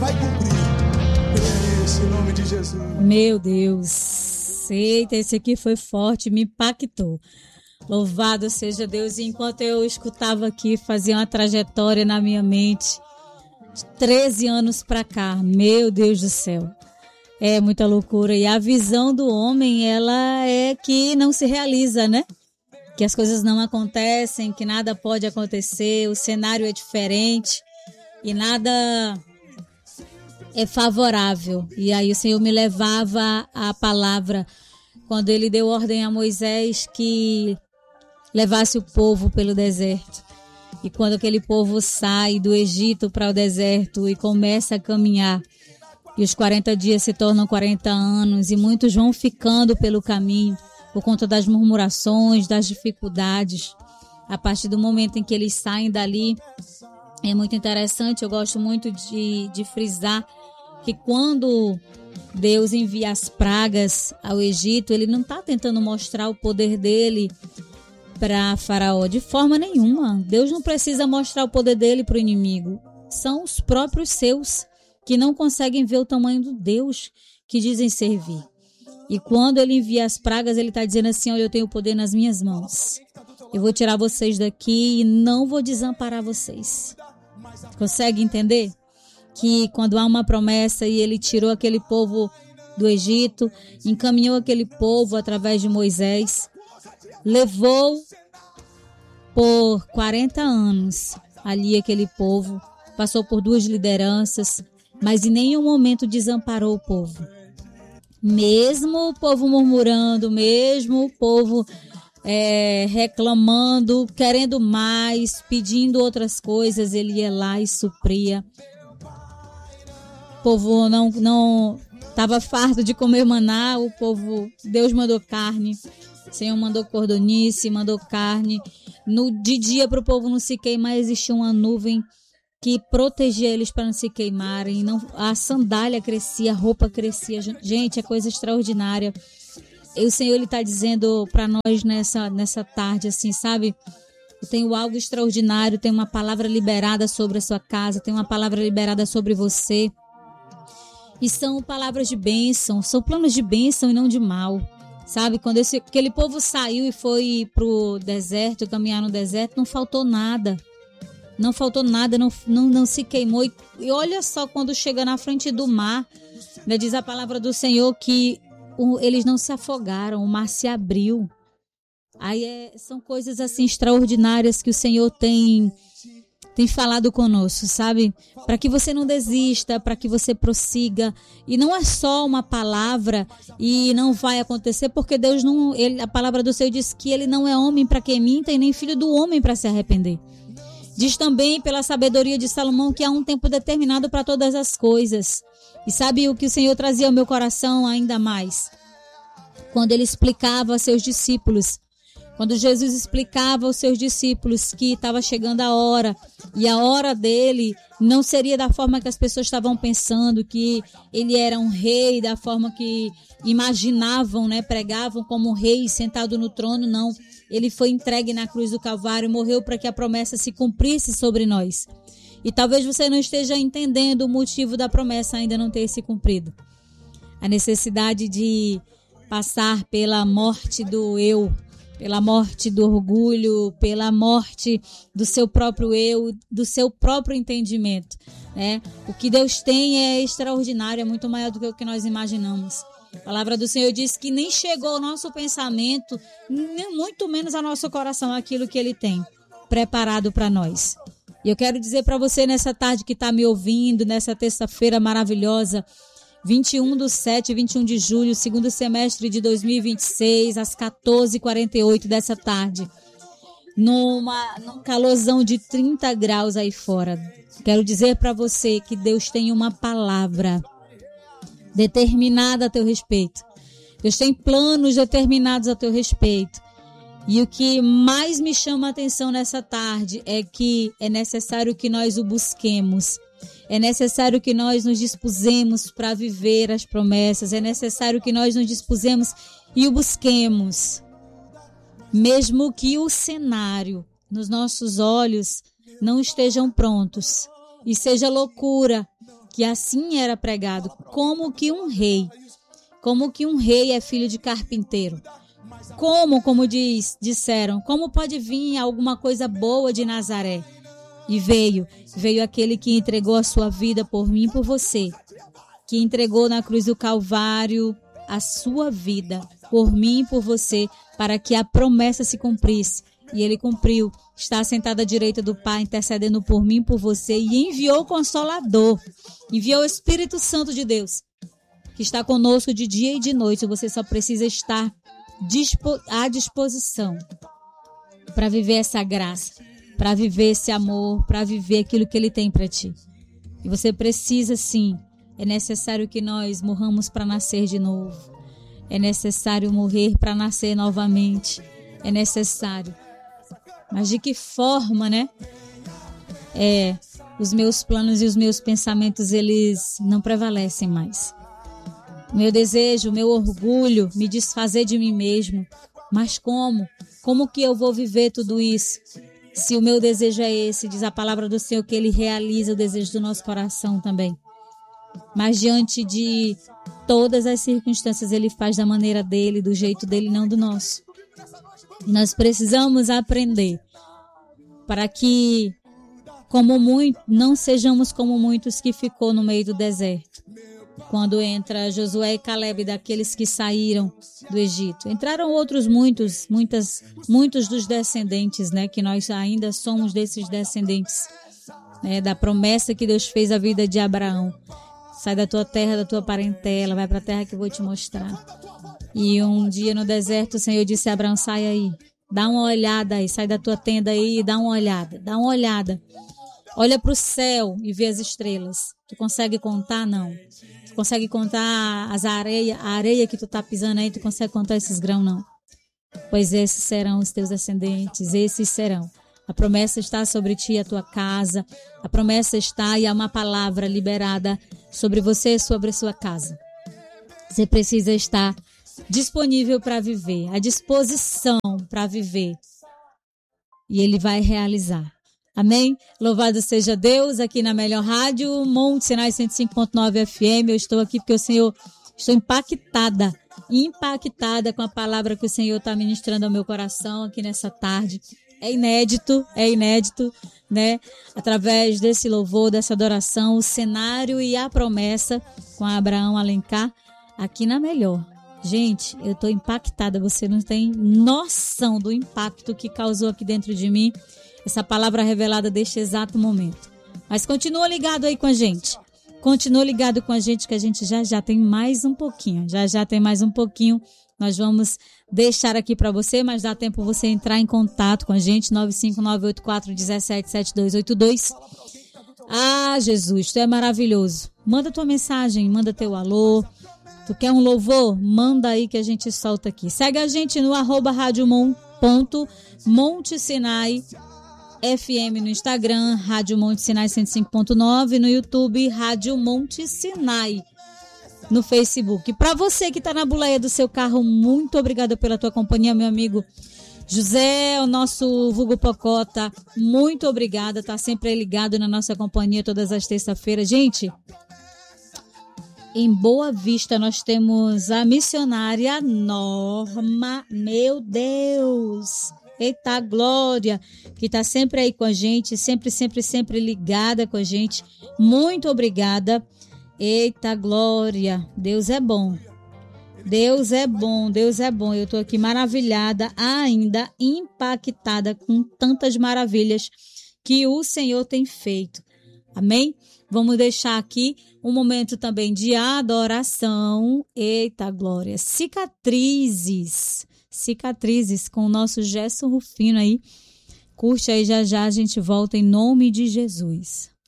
vai cumprir. Em nome de Jesus. Meu Deus, eita, esse aqui foi forte, me impactou. Louvado seja Deus. E enquanto eu escutava aqui, fazia uma trajetória na minha mente, de 13 anos para cá, meu Deus do céu, é muita loucura. E a visão do homem, ela é que não se realiza, né? Que as coisas não acontecem, que nada pode acontecer, o cenário é diferente e nada é favorável. E aí o Senhor me levava à palavra quando ele deu ordem a Moisés que levasse o povo pelo deserto. E quando aquele povo sai do Egito para o deserto e começa a caminhar, e os 40 dias se tornam 40 anos, e muitos vão ficando pelo caminho por conta das murmurações, das dificuldades. A partir do momento em que eles saem dali, é muito interessante, eu gosto muito de frisar que quando Deus envia as pragas ao Egito, ele não está tentando mostrar o poder dele para Faraó, de forma nenhuma. Deus não precisa mostrar o poder dele para o inimigo. São os próprios seus que não conseguem ver o tamanho do Deus que dizem servir. E quando ele envia as pragas, ele está dizendo assim: olha, eu tenho o poder nas minhas mãos. Eu vou tirar vocês daqui e não vou desamparar vocês. Consegue entender? Que quando há uma promessa e ele tirou aquele povo do Egito, encaminhou aquele povo através de Moisés, levou por 40 anos ali aquele povo, passou por 2 lideranças, mas em nenhum momento desamparou o povo. Mesmo o povo murmurando, mesmo o povo reclamando, querendo mais, pedindo outras coisas, ele ia lá e supria. O povo não estava farto de comer maná, Deus mandou carne, o Senhor mandou cordonice, mandou carne. De dia para o povo não se queimar, existia uma nuvem que protegia eles para não se queimarem. A sandália crescia, a roupa crescia. Gente, é coisa extraordinária. E o Senhor está dizendo para nós nessa tarde, assim, sabe? Eu tenho algo extraordinário, tenho uma palavra liberada sobre a sua casa, tenho uma palavra liberada sobre você. E são palavras de bênção, são planos de bênção e não de mal. Sabe, quando aquele povo saiu e foi pro deserto, caminhar no deserto, não faltou nada. Não faltou nada, não se queimou. E olha só, quando chega na frente do mar, né, diz a palavra do Senhor que eles não se afogaram, o mar se abriu. Aí são coisas assim extraordinárias que o Senhor tem falado conosco, sabe? Para que você não desista, para que você prossiga. E não é só uma palavra e não vai acontecer, porque Deus não... a palavra do Senhor diz que ele não é homem para que minta e nem filho do homem para se arrepender. Diz também, pela sabedoria de Salomão, que há um tempo determinado para todas as coisas. E sabe o que o Senhor trazia ao meu coração ainda mais? Quando ele explicava aos seus discípulos, quando Jesus explicava aos seus discípulos que estava chegando a hora, e a hora dele não seria da forma que as pessoas estavam pensando, que ele era um rei, da forma que imaginavam, né, pregavam como um rei sentado no trono, não. Ele foi entregue na cruz do Calvário, morreu para que a promessa se cumprisse sobre nós. E talvez você não esteja entendendo o motivo da promessa ainda não ter se cumprido. A necessidade de passar pela morte do eu, pela morte do orgulho, pela morte do seu próprio eu, do seu próprio entendimento, né? O que Deus tem é extraordinário, é muito maior do que o que nós imaginamos. A palavra do Senhor diz que nem chegou ao nosso pensamento, nem muito menos ao nosso coração, aquilo que Ele tem preparado para nós. E eu quero dizer para você nessa tarde que está me ouvindo, nessa terça-feira maravilhosa, 21/7, 21 de julho, segundo semestre de 2026, às 14h48 dessa tarde, num calorzão de 30 graus aí fora. Quero dizer para você que Deus tem uma palavra determinada a teu respeito. Deus tem planos determinados a teu respeito. E o que mais me chama a atenção nessa tarde é que é necessário que nós o busquemos. É necessário que nós nos dispusemos para viver as promessas. É necessário que nós nos dispusemos e o busquemos. Mesmo que o cenário nos nossos olhos não estejam prontos. E seja loucura que assim era pregado, como que um rei é filho de carpinteiro. Como disseram, como pode vir alguma coisa boa de Nazaré? E veio aquele que entregou a sua vida por mim e por você, que entregou na cruz do Calvário a sua vida por mim e por você, para que a promessa se cumprisse. E ele cumpriu, está sentado à direita do Pai, intercedendo por mim e por você, e enviou o Consolador, enviou o Espírito Santo de Deus, que está conosco de dia e de noite. Você só precisa estar à disposição para viver essa graça, para viver esse amor, para viver aquilo que Ele tem para ti. E você precisa sim, é necessário que nós morramos para nascer de novo, é necessário morrer para nascer novamente, é necessário. Mas de que forma, né? Os meus planos e os meus pensamentos, eles não prevalecem mais. O meu desejo, o meu orgulho, me desfazer de mim mesmo. Mas como? Como que eu vou viver tudo isso? Se o meu desejo é esse, diz a palavra do Senhor que Ele realiza o desejo do nosso coração também. Mas diante de todas as circunstâncias, Ele faz da maneira dEle, do jeito dEle, não do nosso. Nós precisamos aprender para que não sejamos como muitos que ficou no meio do deserto. Quando entra Josué e Caleb, daqueles que saíram do Egito. Entraram outros muitos dos descendentes, né? Que nós ainda somos desses descendentes, né? Da promessa que Deus fez à vida de Abraão. Sai da tua terra, da tua parentela, vai para a terra que eu vou te mostrar. E um dia no deserto o Senhor disse a Abraão, sai aí, dá uma olhada aí, sai da tua tenda aí e dá uma olhada. Olha para o céu e vê as estrelas. Tu consegue contar? Não. Tu consegue contar a areia que tu tá pisando aí? Tu consegue contar esses grãos? Não. Pois esses serão os teus descendentes, esses serão. A promessa está sobre ti e a tua casa. A promessa está e há uma palavra liberada sobre você e sobre a sua casa. Você precisa estar disponível para viver, à disposição para viver. E Ele vai realizar. Amém? Louvado seja Deus, aqui na melhor rádio, Monte Sinai 105.9 FM. Eu estou aqui porque estou impactada com a palavra que o Senhor está ministrando ao meu coração aqui nessa tarde. É inédito, né? Através desse louvor, dessa adoração, o cenário e a promessa com Abraão Alencar, aqui na melhor. Gente, eu estou impactada, você não tem noção do impacto que causou aqui dentro de mim essa palavra revelada deste exato momento. Mas continua ligado aí com a gente. Continua ligado com a gente que a gente já tem mais um pouquinho. Já tem mais um pouquinho. Nós vamos deixar aqui para você, mas dá tempo você entrar em contato com a gente. 95984177282. Ah, Jesus, tu é maravilhoso. Manda tua mensagem, manda teu alô. Tu quer um louvor? Manda aí que a gente solta aqui. Segue a gente no @radiomontesinai FM no Instagram, Rádio Monte Sinai 105.9, no YouTube, Rádio Monte Sinai, no Facebook. Para você que está na boleia do seu carro, muito obrigada pela tua companhia, meu amigo José, o nosso vulgo Pocota, muito obrigada, tá sempre ligado na nossa companhia todas as terças-feiras. Gente, em Boa Vista nós temos a missionária Norma, meu Deus, eita glória, que está sempre aí com a gente, sempre ligada com a gente. Muito obrigada. Eita glória, Deus é bom. Deus é bom. Eu estou aqui maravilhada, ainda impactada com tantas maravilhas que o Senhor tem feito. Amém? Vamos deixar aqui um momento também de adoração. Eita glória, cicatrizes com o nosso Gerson Rufino aí. Curte aí, já a gente volta em nome de Jesus.